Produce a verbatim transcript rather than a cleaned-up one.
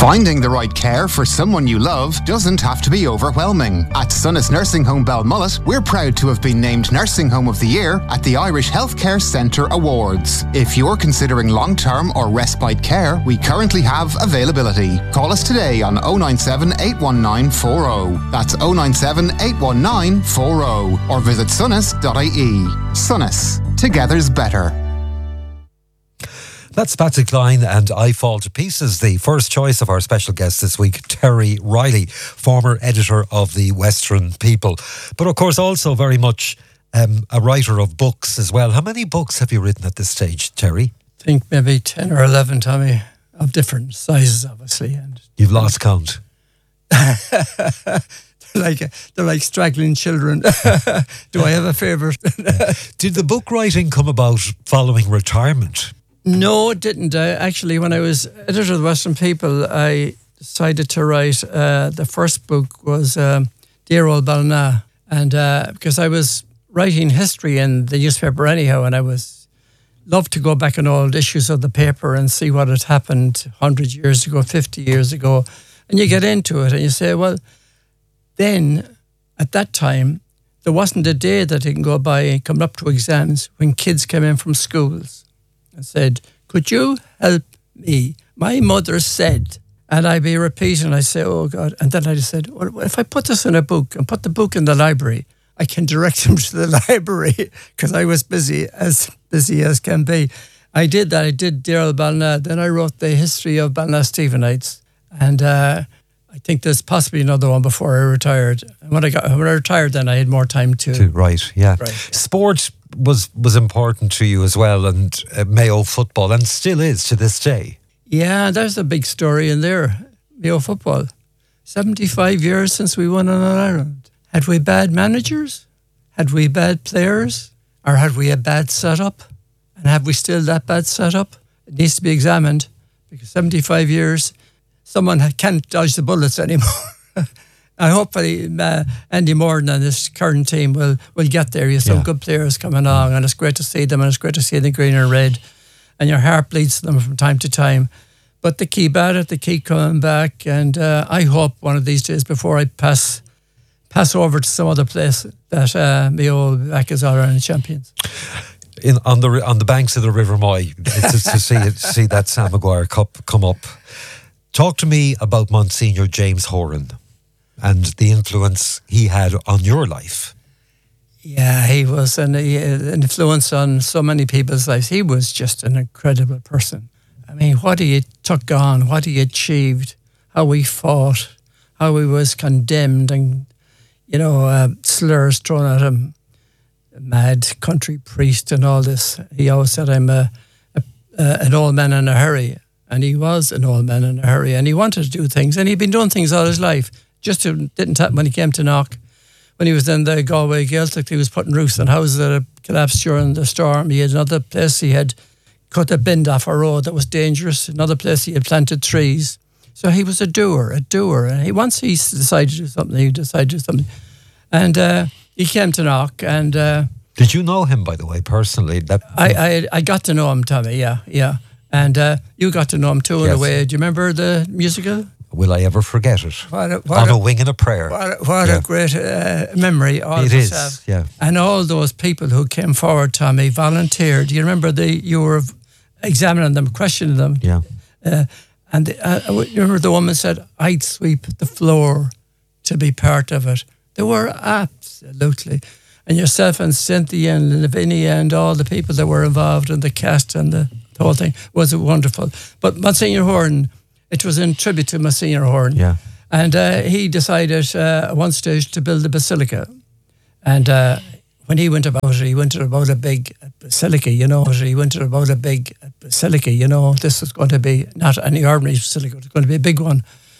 Finding the right care for someone you love doesn't have to be overwhelming. At Sunnis Nursing Home Balmullet, we're proud to have been named Nursing Home of the Year at the Irish Healthcare Centre Awards. If you're considering long-term or respite care, we currently have availability. Call us today on oh nine seven, eight one nine four oh. That's oh nine seven, eight one nine four oh. Or visit sunnis dot I E. Sunnis. Together's better. That's Patsy Cline and I Fall to Pieces, the first choice of our special guest this week, Terry Riley, former editor of the Western People. But of course also very much um, a writer of books as well. How many books have you written at this stage, Terry? I think maybe ten or eleven, Tommy, of different sizes, obviously. And You've lost count. they're, like, they're like straggling children. Do I have a favourite? Did the book writing come about following retirement? No, it didn't. I, actually, when I was editor of the Western People, I decided to write, uh, the first book was um, Dear Old Ballina. And uh, because I was writing history in the newspaper anyhow, and I was loved to go back on old issues of the paper and see what had happened one hundred years ago, fifty years ago. And you get into it and you say, well, then at that time, there wasn't a day that didn't go by coming up to exams when kids came in from schools and said, could you help me? My mother said, and I'd be repeating, I'd say, oh God. And then I just said, well, if I put this in a book and put the book in the library, I can direct them to the library because I was busy, as busy as can be. I did that. I did Dear Old Ballina. Then I wrote the history of Ballinastevenites. And uh, I think there's possibly another one before I retired. And when I got when I retired, then I had more time to... to write, yeah. Right. Sport was was important to you as well, and uh, Mayo football, and still is to this day. Yeah, there's a big story in there. Mayo football. seventy-five years since we won on Ireland. Had we bad managers? Had we bad players? Or had we a bad setup? And have we still that bad setup? It needs to be examined, because seventy-five years, someone can't dodge the bullets anymore. I hope uh, Andy Morden and this current team will, will get there. You have some Yeah. good players coming along, and it's great to see them, and it's great to see the green and red, and your heart bleeds for them from time to time. But they keep at it, they keep coming back, and uh, I hope one of these days, before I pass pass over to some other place, that uh, Mayo will be back as All-Ireland champions. In, on the on the banks of the River Moy, to, to see it, see that Sam Maguire Cup come up. Talk to me about Monsignor James Horan and the influence he had on your life. Yeah, he was an, an influence on so many people's lives. He was just an incredible person. I mean, what he took on, what he achieved, how he fought, how he was condemned, and, you know, uh, slurs thrown at him, a mad country priest and all this. He always said, I'm a, a, a, an old man in a hurry. And he was an old man in a hurry, and he wanted to do things, and he'd been doing things all his life. Just to, didn't happen when he came to Knock. When he was in the Galway Gaeltacht, he was putting roofs on houses that had collapsed during the storm. He had another place, he had cut a bend off a road that was dangerous. Another place, he had planted trees. So he was a doer, a doer. And he, once he decided to do something, he decided to do something. And uh, he came to Knock, and... Uh, Did you know him, by the way, personally? That I, I, I got to know him, Tommy, yeah, yeah. And uh, you got to know him too, in Yes. a way. Do you remember the musical? Will I ever forget it? What a, what On a, a, wing and a prayer. what a, what Yeah. a great uh, memory all It of us is, have. yeah. And all those people who came forward, Tommy, volunteered. Do you remember the you were examining them, questioning them? Yeah. Uh, and the, uh, you remember the woman said, I'd sweep the floor to be part of it. They were absolutely. And yourself and Cynthia and Lavinia and all the people that were involved in the cast and the, the whole thing was wonderful. But Monsignor Horan, it was in tribute to Monsignor Horan. Yeah. And uh, he decided uh, at one stage to build a basilica. And uh, when he went about it, he went about a big basilica, you know. He went about a big basilica, you know. This was going to be not any ordinary basilica, it was going to be a big one.